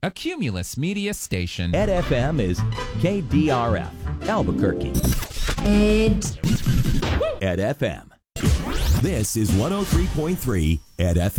a Cumulus Media station. Ed FM is KDRF, Albuquerque. Ed FM. This is 103.3 Ed FM.